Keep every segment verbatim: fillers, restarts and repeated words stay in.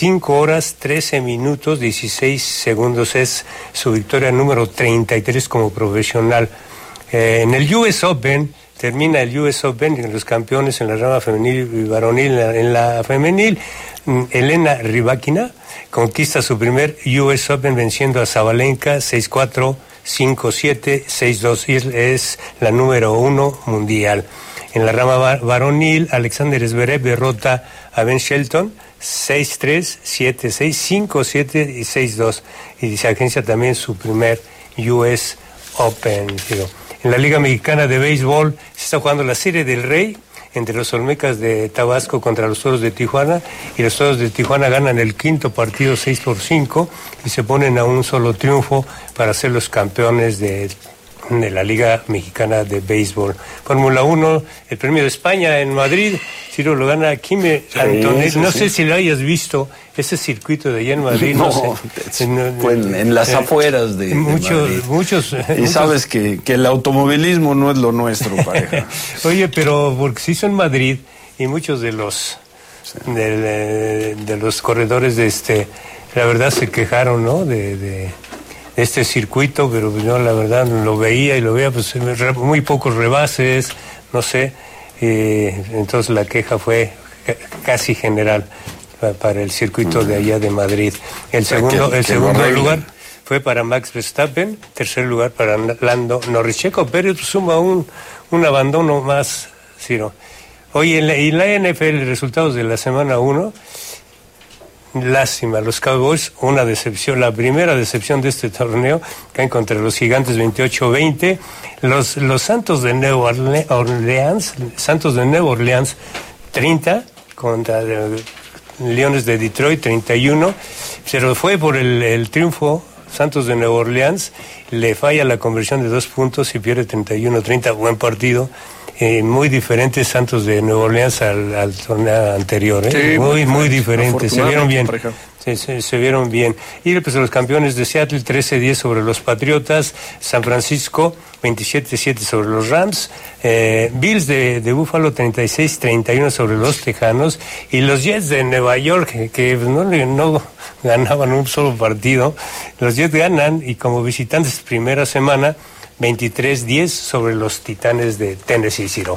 cinco horas, trece minutos, dieciséis segundos. Es su victoria número treinta y tres como profesional. Eh, en el U S Open, termina el U S Open, los campeones en la rama femenil y varonil. En la, en la femenil, Elena Rybakina conquista su primer U S Open venciendo a Sabalenka seis cuatro, cinco siete, seis dos, y es, es la número uno mundial. En la rama varonil, Alexander Zverev derrota a Ben Shelton seis tres, siete seis, cinco siete y seis dos, y se agencia también su primer U S Open. Digo. En la Liga Mexicana de Béisbol se está jugando la Serie del Rey entre los Olmecas de Tabasco contra los Toros de Tijuana, y los Toros de Tijuana ganan el quinto partido seis por cinco y se ponen a un solo triunfo para ser los campeones de, de la Liga Mexicana de Béisbol. Fórmula uno, el Premio de España en Madrid, Ciro lo gana Kimi sí, Antonelli. No sí. sé si lo hayas visto, ese circuito de allá en Madrid. No, no sé. En, fue en, en las eh, afueras de, muchos, de Madrid. Muchos, y muchos... sabes que, que el automovilismo no es lo nuestro, pareja. Oye, pero porque se hizo en Madrid y muchos de los sí. de, de, de los corredores de este, la verdad se quejaron, ¿no? De, de, de este circuito, pero yo la verdad lo veía y lo veía, pues muy pocos rebases, no sé. Eh, entonces la queja fue casi general para el circuito de allá de Madrid. El segundo, que, el que segundo lugar fue para Max Verstappen, tercer lugar para Lando Norris. Checo Pérez suma un, un abandono más, Ciro. Oye, en la, y la N F L, resultados de la semana uno, lástima, los Cowboys, una decepción, la primera decepción de este torneo, caen contra los Gigantes veintiocho veinte, los, los Santos de Nueva Orleans, Santos de Nueva Orleans treinta contra el Leones de Detroit treinta y uno, pero fue por el, el triunfo. Santos de Nueva Orleans le falla la conversión de dos puntos y pierde treinta y uno treinta, buen partido. Eh, muy diferentes Santos de Nueva Orleans al, al torneo anterior, ¿eh? Sí, muy, muy diferentes, se vieron bien, se, se, se vieron bien. Y pues los campeones de Seattle, trece diez sobre los Patriotas, San Francisco, veintisiete siete sobre los Rams, eh, Bills de, de Buffalo, treinta y seis treinta y uno sobre los Tejanos, y los Jets de Nueva York, que, que no, no ganaban un solo partido, los Jets ganan, y como visitantes primera semana, veintitrés diez sobre los Titanes de Tennessee, Ciro.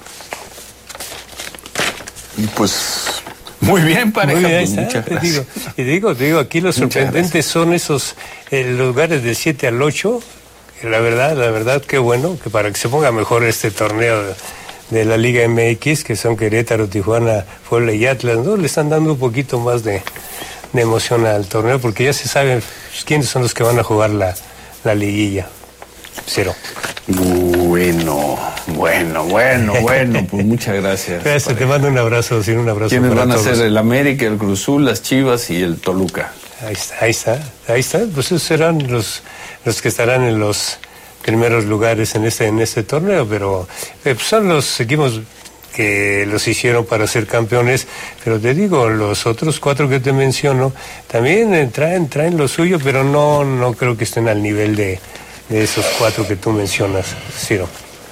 Pues muy bien, pareja. Muy bien, pues, muchas te digo, y digo, te digo, aquí los sorprendentes son esos eh, lugares del siete al ocho. La verdad, la verdad, qué bueno, que para que se ponga mejor este torneo de, de la Liga M X, que son Querétaro, Tijuana, Puebla y Atlas, ¿no? Le están dando un poquito más de, de emoción al torneo, porque ya se sabe quiénes son los que van a jugar la, la liguilla. Cero. Bueno, bueno, bueno, bueno, pues muchas gracias. Gracias, pareja. Te mando un abrazo, sí, un abrazo. ¿Quiénes van todos a ser? El América, el Cruz Azul, las Chivas y el Toluca. Ahí está, ahí está, ahí está. Pues esos serán los, los que estarán en los primeros lugares en este, en este torneo, pero eh, pues son los equipos que los hicieron para ser campeones, pero te digo, los otros cuatro que te menciono también eh, traen, traen lo suyo, pero no, no creo que estén al nivel de de esos cuatro que tú mencionas, Ciro.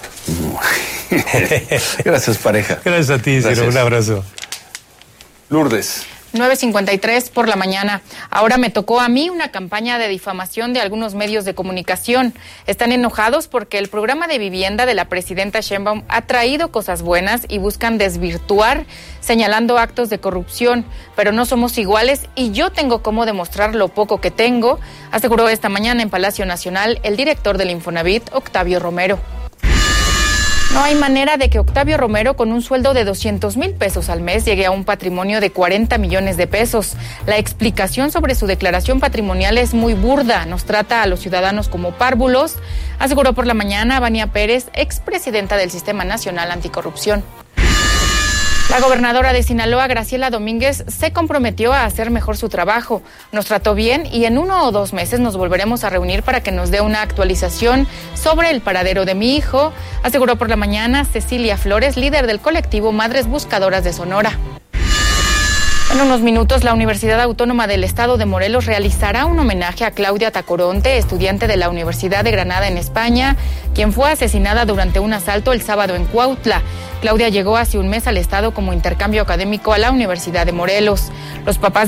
Gracias, pareja. Gracias a ti, Ciro. Gracias. Un abrazo. Lourdes. nueve cincuenta y tres por la mañana. Ahora me tocó a mí una campaña de difamación de algunos medios de comunicación. Están enojados porque el programa de vivienda de la presidenta Sheinbaum ha traído cosas buenas y buscan desvirtuar, señalando actos de corrupción. Pero no somos iguales y yo tengo cómo demostrar lo poco que tengo, aseguró esta mañana en Palacio Nacional el director del Infonavit, Octavio Romero. No hay manera de que Octavio Romero, con un sueldo de doscientos mil pesos al mes, llegue a un patrimonio de cuarenta millones de pesos. La explicación sobre su declaración patrimonial es muy burda, nos trata a los ciudadanos como párvulos, aseguró por la mañana Vania Pérez, expresidenta del Sistema Nacional Anticorrupción. La gobernadora de Sinaloa, Graciela Domínguez, se comprometió a hacer mejor su trabajo. Nos trató bien y en uno o dos meses nos volveremos a reunir para que nos dé una actualización sobre el paradero de mi hijo, aseguró por la mañana Cecilia Flores, líder del colectivo Madres Buscadoras de Sonora. En unos minutos, la Universidad Autónoma del Estado de Morelos realizará un homenaje a Claudia Tacoronte, estudiante de la Universidad de Granada en España, quien fue asesinada durante un asalto el sábado en Cuautla. Claudia llegó hace un mes al estado como intercambio académico a la Universidad de Morelos. Los papás